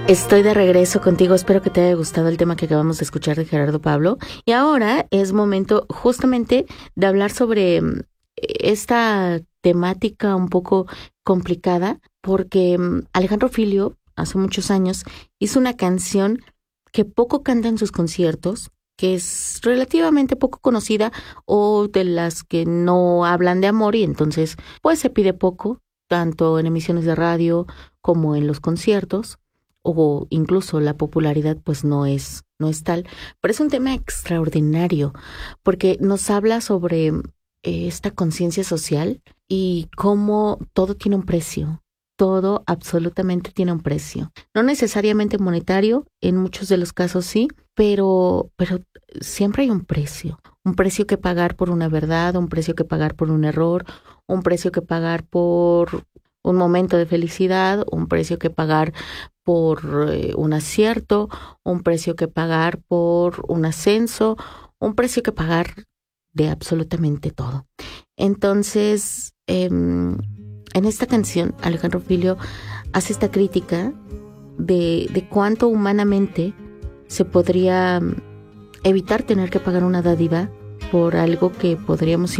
Estoy de regreso contigo, espero que te haya gustado el tema que acabamos de escuchar de Gerardo Pablo. Y ahora es momento justamente de hablar sobre esta temática un poco complicada, porque Alejandro Filio hace muchos años hizo una canción que poco canta en sus conciertos, que es relativamente poco conocida o de las que no hablan de amor y entonces pues se pide poco, tanto en emisiones de radio como en los conciertos o incluso la popularidad pues no es tal, pero es un tema extraordinario porque nos habla sobre esta conciencia social y cómo todo tiene un precio. Todo absolutamente tiene un precio. No necesariamente monetario, en muchos de los casos sí, pero siempre hay un precio que pagar por una verdad, un precio que pagar por un error, un precio que pagar por un momento de felicidad, un precio que pagar por un acierto, un precio que pagar por un ascenso, un precio que pagar de absolutamente todo. Entonces, en esta canción, Alejandro Filio hace esta crítica de cuánto humanamente se podría evitar tener que pagar una dádiva por algo que podríamos